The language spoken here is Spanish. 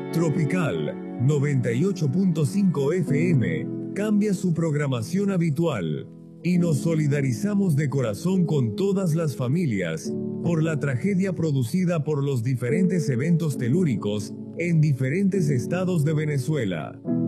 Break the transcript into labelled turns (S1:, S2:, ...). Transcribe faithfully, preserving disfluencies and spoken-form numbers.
S1: Tropical noventa y ocho punto cinco F M cambia su programación habitual y nos solidarizamos de corazón con todas las familias por la tragedia producida por los diferentes eventos telúricos en diferentes estados de Venezuela.